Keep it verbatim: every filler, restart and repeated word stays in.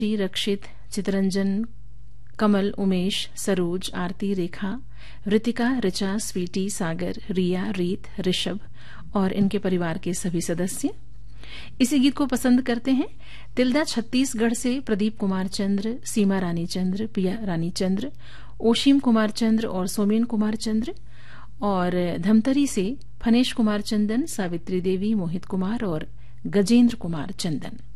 रक्षित, चितरंजन, कमल, उमेश, सरोज, आरती, रेखा, ऋतिका, ऋचा, स्वीटी, सागर, रिया, रीत, ऋषभ और इनके परिवार के सभी सदस्य इसी गीत को पसंद करते हैं। तिल्दा छत्तीसगढ़ से प्रदीप कुमार चंद्र, सीमा रानी चंद्र, प्रिया रानी चंद्र, ओशीम कुमार चंद्र और सोमेन कुमार चंद्र, और धमतरी से फनेश कुमार चंदन, सावित्री देवी, मोहित कुमार और गजेंद्र कुमार चंदन।